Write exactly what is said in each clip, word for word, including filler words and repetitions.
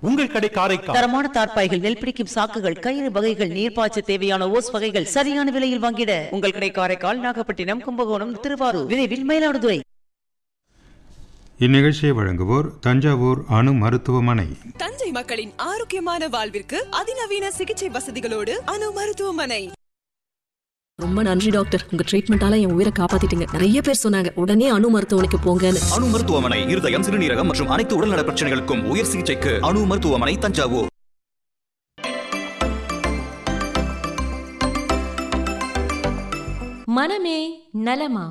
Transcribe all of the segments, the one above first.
உங்கள் கடை காரைக்கால். தரமான தார்ப்பாய்கள், நெல் பிடிக்கும் சாக்குகள், கயிறு வகைகள், நீர்ப்பாய்ச்ச தேவையான ஓஸ் வகைகள் சரியான விலையில் வாங்கிட உங்கள் கடை காரைக்கால், நாகப்பட்டினம், கும்பகோணம், திருவாரூர், விரைவில் மயிலாடுதுறை. இந்நிகழ்ச்சியை வழங்குவோர் தஞ்சாவூர் அணு மருத்துவமனை. தஞ்சை மக்களின் ஆரோக்கியமான வாழ்விற்கு அதிநவீன சிகிச்சை வசதிகளோடு அணு மருத்துவமனை. ரொம்ப நன்றி டாக்டர், உங்க ட்ரீட்மெண்டால என் உயிரை காப்பாத்திட்டீங்க. நிறைய பேர் சொன்னாங்க உடனே அணு மருத்துவமனைக்கு போங்கன்னு. அணு மருத்துவமனை இருதயம், சிறுநீரகம் மற்றும் அனைத்து உடல்நல பிரச்சனைகளுக்கும் உயர் சிகிச்சைக்கு அணு மருத்துவமனை, தஞ்சாவூர். மனமே நலமா.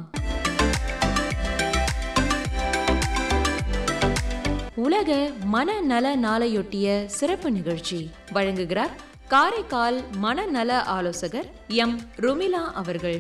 உலக மனநல நாளையொட்டிய சிறப்பு நிகழ்ச்சி வழங்குகிறார் காரைக்கால் மனநல ஆலோசகர் எம் ருமிலா அவர்கள்.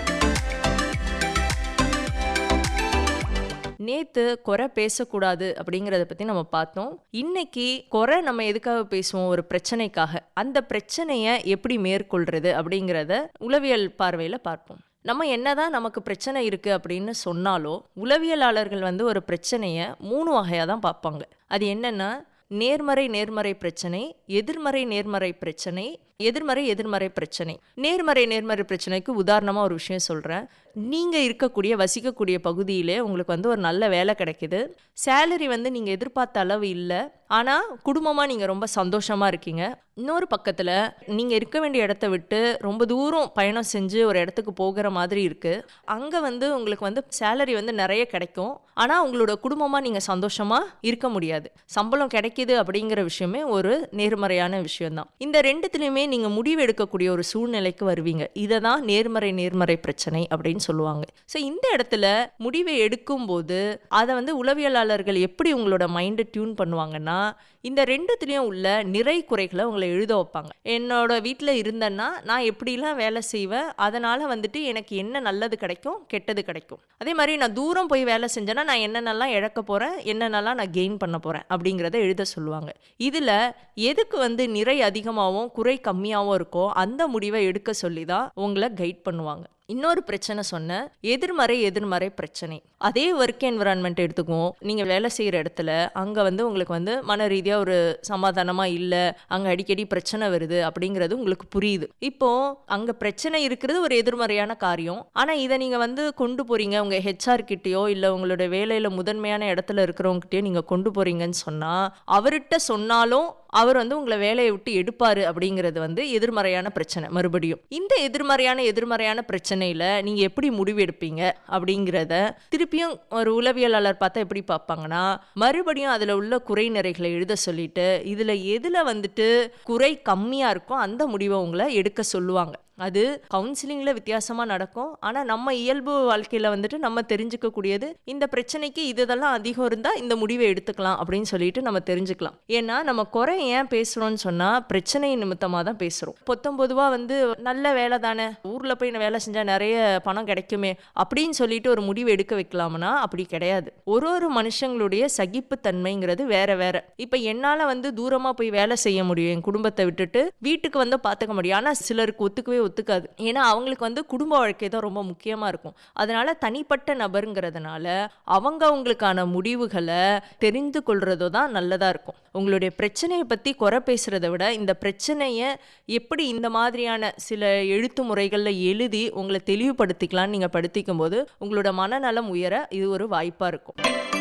நேத்து குறை பேசக்கூடாது அப்படிங்கிறத பற்றி நம்ம பார்த்தோம். இன்னைக்கு குறை நம்ம எதுக்காக பேசுவோம்? ஒரு பிரச்சனைக்காக. அந்த பிரச்சனையை எப்படி மேற்கொள்றது அப்படிங்கிறத உளவியல் பார்வையில் பார்ப்போம். நம்ம என்னதான் நமக்கு பிரச்சனை இருக்குது அப்படின்னு சொன்னாலோ உளவியலாளர்கள் வந்து ஒரு பிரச்சனையை மூணு வகையாக தான் பார்ப்பாங்க. அது என்னென்னா, நேர்மறை நேர்மறை பிரச்சனை, எதிர்மறை நேர்மறை பிரச்சனை, எதிர்மறை எதிர்மறை பிரச்சனை. நேர்மறை நேர்மறை பிரச்சனைக்கு உதாரணமாக ஒரு விஷயம் சொல்கிறேன். நீங்கள் இருக்கக்கூடிய வசிக்கக்கூடிய பகுதியிலே உங்களுக்கு வந்து ஒரு நல்ல வேலை கிடைக்கிது. சேலரி வந்து நீங்கள் எதிர்பார்த்த அளவு இல்லை, ஆனால் குடும்பமாக நீங்கள் ரொம்ப சந்தோஷமாக இருக்கீங்க. இன்னொரு பக்கத்தில் நீங்கள் இருக்க வேண்டிய இடத்த விட்டு ரொம்ப தூரம் பயணம் செஞ்சு ஒரு இடத்துக்கு போகிற மாதிரி இருக்குது. அங்கே வந்து உங்களுக்கு வந்து சேலரி வந்து நிறைய கிடைக்கும், ஆனால் உங்களோட குடும்பமாக நீங்கள் சந்தோஷமாக இருக்க முடியாது. சம்பளம் கிடைக்கிது அப்படிங்கிற விஷயமே ஒரு நேர்மறையான விஷயம்தான். இந்த ரெண்டுத்துலேயுமே நீங்கள் முடிவு எடுக்கக்கூடிய ஒரு சூழ்நிலைக்கு வருவீங்க. இதை தான் நேர்மறை நேர்மறை பிரச்சனை அப்படின்னு சொல்லுவாங்க. ஸோ இந்த இடத்துல முடிவை எடுக்கும்போது அதை வந்து உளவியலாளர்கள் எப்படி உங்களோட மைண்டை டியூன் பண்ணுவாங்கன்னா, இந்த ரெண்டுத்துலேயும் உள்ள நிறை குறைகளை உங்களை எழுத வைப்பாங்க. என்னோட வீட்டில் இருந்தேன்னா நான் எப்படிலாம் வேலை செய்வேன், அதனால் வந்துட்டு எனக்கு என்ன நல்லது கிடைக்கும், கெட்டது கிடைக்கும். அதே மாதிரி நான் தூரம் போய் வேலை செஞ்சேன்னா நான் என்னென்னலாம் இழக்க போகிறேன், என்னென்னலாம் நான் கெயின் பண்ண போகிறேன் அப்படிங்கிறத எழுத சொல்லுவாங்க. இதில் எதுக்கு வந்து நிறை அதிகமாகவும் குறை கம்மியாகவும் இருக்கோ அந்த முடிவை எடுக்க சொல்லி தான் உங்களை கைட் பண்ணுவாங்க. இன்னொரு பிரச்சனை சொன்ன எதிர்மறை எதிர்மறை பிரச்சனை. அதே ஒர்க் என்விரான்மெண்ட் எடுத்துக்குவோம். நீங்கள் வேலை செய்கிற இடத்துல அங்கே வந்து உங்களுக்கு வந்து மன ரீதியாக ஒரு சமாதானமாக இல்லை, அங்கே அடிக்கடி பிரச்சனை வருது அப்படிங்கிறது உங்களுக்கு புரியுது. இப்போது அங்கே பிரச்சனை இருக்கிறது ஒரு எதிர்மறையான காரியம். ஆனால் இதை நீங்கள் வந்து கொண்டு போகிறீங்க உங்கள் ஹெச்ஆர் கிட்டேயோ இல்லை உங்களோட வேலையில் முதன்மையான இடத்துல இருக்கிறவங்ககிட்டயோ நீங்கள் கொண்டு போகிறீங்கன்னு சொன்னால் அவர்கிட்ட சொன்னாலும் அவர் வந்து உங்களை வேலையை விட்டு எடுப்பார் அப்படிங்கிறது வந்து எதிர்மறையான பிரச்சனை. மறுபடியும் இந்த எதிர்மறையான எதிர்மறையான பிரச்சனையில் நீங்கள் எப்படி முடிவு எடுப்பீங்க அப்படிங்கிறத திருப்பியும் ஒரு உளவியலாளர் பார்த்தா எப்படி பார்ப்பாங்கன்னா, மறுபடியும் அதில் உள்ள குறை நிறைகளை எழுத சொல்லிட்டு இதில் எதில் வந்துட்டு குறை கம்மியாக இருக்கோ அந்த முடிவை உங்களை எடுக்க சொல்லுவாங்க. அது கவுன்சிலிங்கில் வித்தியாசமாக நடக்கும். ஆனால் நம்ம இயல்பு வாழ்க்கையில் வந்துட்டு நம்ம தெரிஞ்சுக்கக்கூடியது இந்த பிரச்சனைக்கு இதெல்லாம் அதிகம் இருந்தால் இந்த முடிவை எடுத்துக்கலாம் அப்படின்னு சொல்லிட்டு நம்ம தெரிஞ்சுக்கலாம். ஏன்னா நம்ம குறை ஏன் பேசுகிறோன்னு சொன்னால் பிரச்சனை நிமித்தமாக தான் பேசுகிறோம். பொத்தம் பொதுவாக வந்து நல்ல வேலை தானே, ஊரில் போய் வேலை செஞ்சால் நிறைய பணம் கிடைக்குமே அப்படின்னு சொல்லிட்டு ஒரு முடிவு எடுக்க வைக்கலாம்னா அப்படி கிடையாது. ஒரு ஒரு மனுஷங்களுடைய சகிப்புத்தன்மைங்கிறது வேற வேற. இப்போ என்னால் வந்து தூரமாக போய் வேலை செய்ய முடியும், என் குடும்பத்தை விட்டுட்டு வீட்டுக்கு வந்து பார்த்துக்க முடியும். ஆனால் சிலருக்கு ஒத்துக்கவே ஒத்துக்காது. ஏன்னா அவங்களுக்கு வந்து குடும்ப வாழ்க்கை தான் ரொம்ப முக்கியமா இருக்கும். அதனால தனிப்பட்ட நபருங்கிறதுனால அவங்க அவங்களுக்கான முடிவுகளை தெரிந்து கொள்றதோ தான் நல்லதா இருக்கும். உங்களுடைய பிரச்சனையை பத்தி குறை பேசுறதை விட இந்த பிரச்சனையை எப்படி இந்த மாதிரியான சில எழுத்து முறைகளில் எழுதி உங்களை தெளிவுபடுத்திக்கலாம்னு நீங்க படுத்திக்கும் போது உங்களோட மனநலம் உயர இது ஒரு வாய்ப்பா இருக்கும்.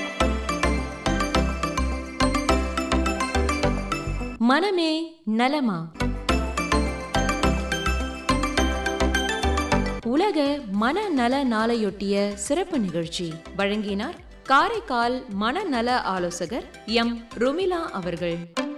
மனமே நலமா. உலக மனநல நாளையொட்டிய சிறப்பு நிகழ்ச்சி வழங்கினார் காரைக்கால் மனநல ஆலோசகர் எம் ருமிலா அவர்கள்.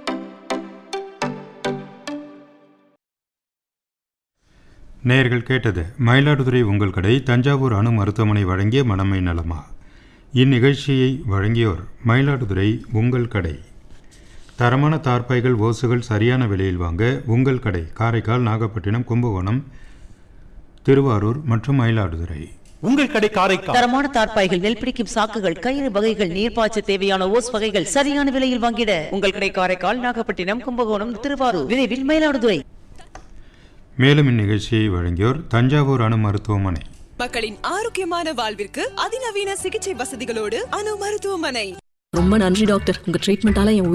நேயர்கள் கேட்டது மயிலாடுதுறை உங்கள் கடை தஞ்சாவூர் அணு மருத்துவமனை வழங்கிய மனமே நலமா. இந்நிகழ்ச்சியை வழங்கியோர் மயிலாடுதுறை உங்கள் கடை. தரமான தார்ப்பாய்கள், ஓசுகள் சரியான விலையில் வாங்க உங்கள் கடை காரைக்கால், நாகப்பட்டினம், கும்பகோணம், திருவாரூர் மற்றும் மயிலாடுதுறை. உங்கள் கடை காரைக்கால். தரமான தார்ப்பாய்கள், நெல் பிடிக்கும் சாக்குகள், கயிறு வகைகள், நீர்ப்பாய்ச்ச தேவையான ஓஸ் வகைகள் சரியான விலையில் வாங்கிட உங்கள் கடை காரைக்கால், நாகப்பட்டினம், கும்பகோணம், திருவாரூர், விரைவில் மயிலாடுதுறை. மேலும் இந்நிகழ்ச்சியை வழங்கியோர் தஞ்சாவூர் அணு மருத்துவமனை. மக்களின் ஆரோக்கியமான வாழ்விற்கு அதிநவீன சிகிச்சை வசதிகளோடு அணு மருத்துவமனை. ரொம்ப நன்றி டாக்டர், உங்க ட்ரீட்மெண்டால என்